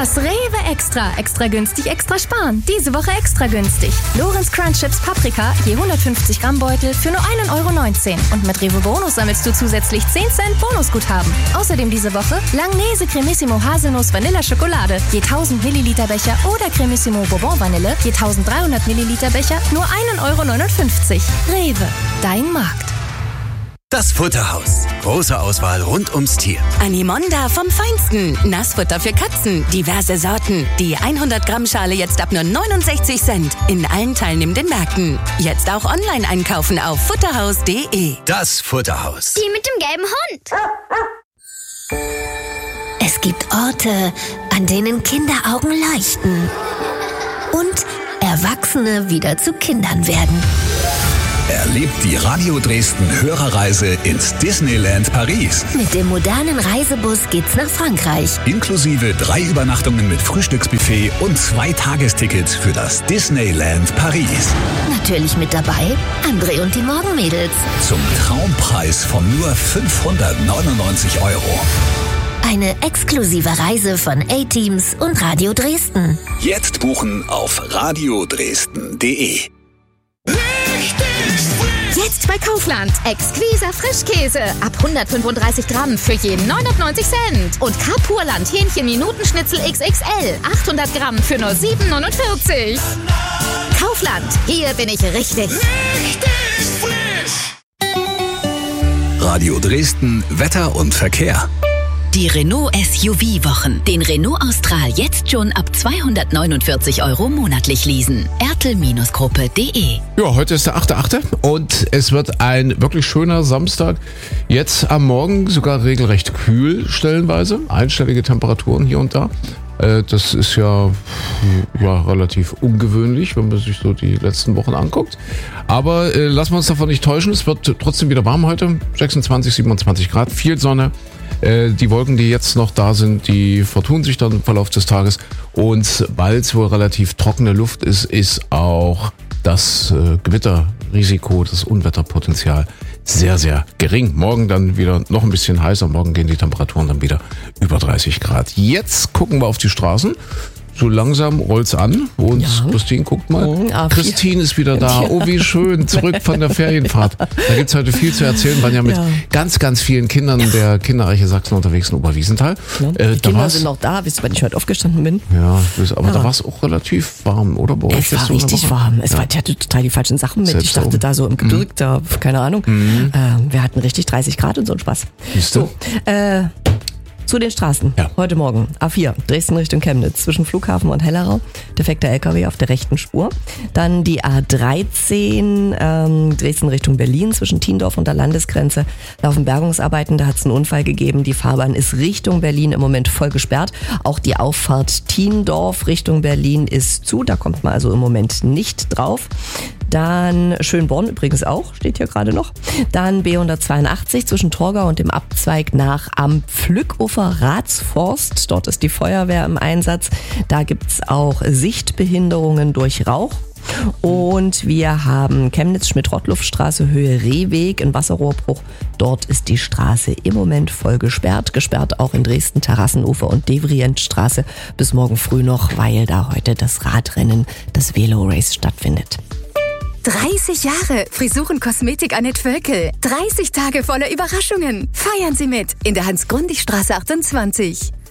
Das Rewe Extra. Extra günstig, extra sparen. Diese Woche extra günstig. Lorenz Crunch Chips Paprika, je 150 Gramm Beutel für nur 1,19 €. Und mit Rewe Bonus sammelst du zusätzlich 10 Cent Bonusguthaben. Außerdem diese Woche Langnese Cremissimo Haselnuss Vanilla Schokolade, je 1000 Milliliter Becher oder Cremissimo Bourbon Vanille, je 1300 Milliliter Becher, nur 1,59 €. Rewe, dein Markt. Das Futterhaus. Große Auswahl rund ums Tier. Animonda vom Feinsten. Nassfutter für Katzen. Diverse Sorten. Die 100 Gramm Schale jetzt ab nur 69 Cent. In allen teilnehmenden Märkten. Jetzt auch online einkaufen auf futterhaus.de. Das Futterhaus. Die mit dem gelben Hund. Es gibt Orte, an denen Kinderaugen leuchten. Und Erwachsene wieder zu Kindern werden. Erlebt die Radio Dresden Hörerreise ins Disneyland Paris. Mit dem modernen Reisebus geht's nach Frankreich. Inklusive 3 Übernachtungen mit Frühstücksbuffet und 2 Tagestickets für das Disneyland Paris. Natürlich mit dabei André und die Morgenmädels. Zum Traumpreis von nur 599 €. Eine exklusive Reise von A-Teams und Radio Dresden. Jetzt buchen auf radiodresden.de. Jetzt bei Kaufland. Exquiser Frischkäse. Ab 135 Gramm für je 99 Cent. Und Kapurland Hähnchen-Minutenschnitzel XXL. 800 Gramm für nur 7,49 €. Kaufland. Hier bin ich richtig. Richtig frisch. Radio Dresden, Wetter und Verkehr. Die Renault SUV-Wochen. Den Renault Austral jetzt schon ab 249 € monatlich leasen. ertel-gruppe.de. Ja, heute ist der 8.8. und es wird ein wirklich schöner Samstag. Jetzt am Morgen sogar regelrecht kühl stellenweise. Einstellige Temperaturen hier und da. Das ist ja relativ ungewöhnlich, wenn man sich so die letzten Wochen anguckt. Aber lassen wir uns davon nicht täuschen. Es wird trotzdem wieder warm heute. 26, 27 Grad, viel Sonne. Die Wolken, die jetzt noch da sind, die vertun sich dann im Verlauf des Tages. Und weil es wohl relativ trockene Luft ist, ist auch das Gewitterrisiko, das Unwetterpotenzial sehr, sehr gering. Morgen dann wieder noch ein bisschen heißer. Morgen gehen die Temperaturen dann wieder über 30 Grad. Jetzt gucken wir auf die Straßen. So langsam rollt's an und Christine guckt mal. Christine ist wieder da. Oh, wie schön. Zurück von der Ferienfahrt. Da gibt's heute viel zu erzählen. Waren ja mit ganz, ganz vielen Kindern der Kinderreiche Sachsen unterwegs in Oberwiesenthal. Die Kinder sind noch da. Wisst ihr, wann ich heute aufgestanden bin? Ja, aber da war es auch relativ warm, oder? Bei euch es war richtig warm. Ich hatte total die falschen Sachen mit. Ich dachte da so im Gebirge, da, keine Ahnung. Wir hatten richtig 30 Grad und so ein Spaß. So, zu den Straßen. Ja. Heute Morgen. A4, Dresden Richtung Chemnitz, zwischen Flughafen und Hellerau. Defekter LKW auf der rechten Spur. Dann die A13, Dresden Richtung Berlin, zwischen Tiendorf und der Landesgrenze. Laufen Bergungsarbeiten, da hat es einen Unfall gegeben. Die Fahrbahn ist Richtung Berlin im Moment voll gesperrt. Auch die Auffahrt Tiendorf Richtung Berlin ist zu. Da kommt man also im Moment nicht drauf. Dann Schönborn übrigens auch, steht hier gerade noch. Dann B182 zwischen Torgau und dem Abzweig nach am Pflückufer Ratsforst. Dort ist die Feuerwehr im Einsatz. Da gibt's auch Sichtbehinderungen durch Rauch. Und wir haben Chemnitz-Schmidt-Rottluff-Straße, Höhe Rehweg, ein Wasserrohrbruch. Dort ist die Straße im Moment voll gesperrt. Gesperrt auch in Dresden, Terrassenufer und Devrientstraße bis morgen früh noch, weil da heute das Radrennen, das Velo-Race stattfindet. 30 Jahre Frisuren Kosmetik Annette Völkel. 30 Tage voller Überraschungen. Feiern Sie mit in der Hans-Grundig-Straße 28.